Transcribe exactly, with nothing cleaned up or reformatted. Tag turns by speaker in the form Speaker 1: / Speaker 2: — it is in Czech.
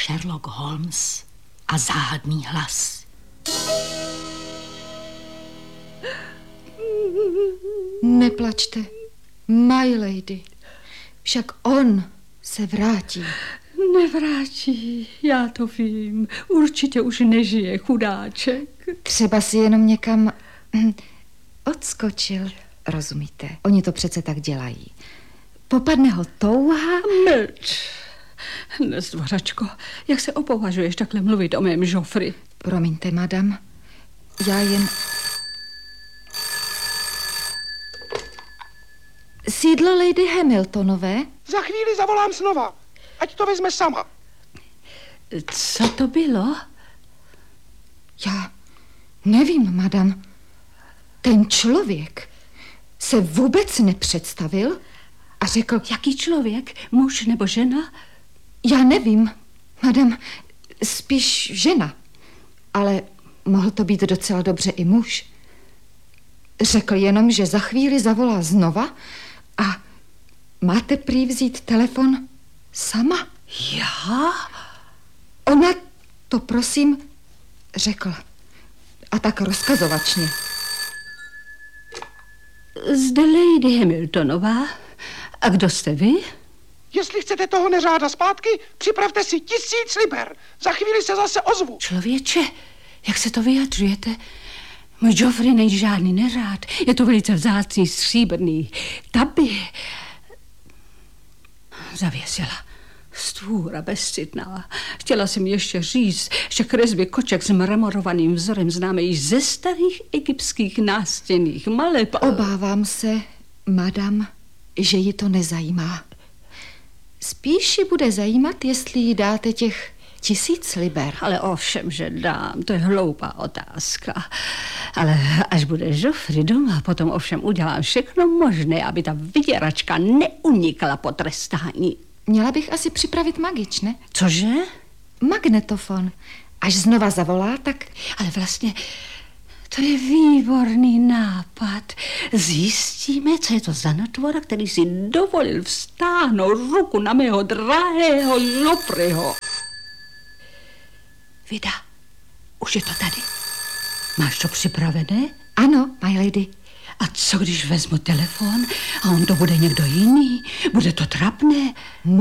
Speaker 1: Sherlock Holmes a záhadný hlas.
Speaker 2: Neplačte, my lady. Však on se vrátí.
Speaker 3: Nevrátí, já to vím. Určitě už nežije, chudáček.
Speaker 2: Třeba si jenom někam odskočil. Rozumíte, oni to přece tak dělají. Popadne ho touha.
Speaker 3: Mlč. Nezdvořačko, jak se opovažuješ takhle mluvit o mém Joffrey?
Speaker 2: Promiňte, madam, já jen... Sídlo Lady Hamiltonové?
Speaker 4: Za chvíli zavolám znova, ať to vezme sama.
Speaker 3: Co to bylo?
Speaker 2: Já nevím, madam. Ten člověk se vůbec nepředstavil a řekl...
Speaker 3: Jaký člověk? Muž nebo žena?
Speaker 2: Já nevím, madam, spíš žena. Ale mohl to být docela dobře i muž. Řekl jenom, že za chvíli zavolá znova a máte prý vzít telefon sama.
Speaker 3: Já?
Speaker 2: Ona to, prosím, řekla. A tak rozkazovačně.
Speaker 3: Zde Lady Hamiltonová. A kdo jste vy?
Speaker 4: Jestli chcete toho neřáda zpátky, připravte si tisíc liber. Za chvíli se zase ozvu.
Speaker 3: Člověče, jak se to vyjadřujete? Můj Joffrey není žádný neřád. Je to velice vzácný stříbrný taby. Zavěsila. Stvůra bezcitná. Chtěla jsem ještě říct, že kresby koček s mramorovaným vzorem známe již ze starých egyptských nástěnných maleb.
Speaker 2: Obávám se, madam, že ji to nezajímá. Spíš ji bude zajímat, jestli jí dáte těch tisíc liber.
Speaker 3: Ale ovšem, že dám, to je hloupá otázka. Ale až bude Joffrey doma, potom ovšem udělám všechno možné, aby ta vyděračka neunikla po trestání.
Speaker 2: Měla bych asi připravit magič, ne?
Speaker 3: Cože?
Speaker 2: Magnetofon. Až znova zavolá, tak...
Speaker 3: Ale vlastně to je výborný nápad. Zjistíme, co je to za notvora, který si dovolil vztáhnout ruku na mého drahého Joffreyho. Vida, už je to tady. Máš to připravené?
Speaker 2: Ano, my lady.
Speaker 3: A co, když vezmu telefon a on to bude někdo jiný? Bude to trapné?